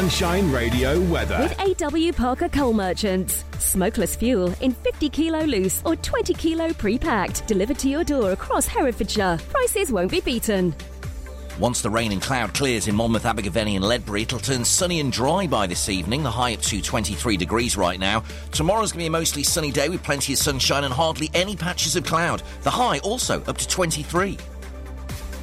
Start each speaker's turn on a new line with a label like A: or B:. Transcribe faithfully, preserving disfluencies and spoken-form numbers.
A: Sunshine Radio weather.
B: With A W Parker Coal Merchants. Smokeless fuel in fifty kilo loose or twenty kilo pre-packed. Delivered to your door across Herefordshire. Prices won't be beaten.
C: Once the rain and cloud clears in Monmouth, Abergavenny and Ledbury, it'll turn sunny and dry by this evening, the high up to twenty-three degrees right now. Tomorrow's going to be a mostly sunny day with plenty of sunshine and hardly any patches of cloud. The high also up to twenty-three.